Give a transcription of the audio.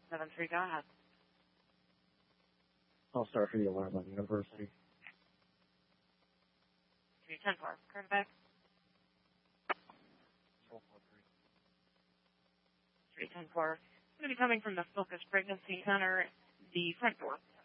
7-3, go ahead. I'll start for the alarm on University. 3-10-4, current back. 3-10-4. Going to be coming from the Focus Pregnancy Center, the front door.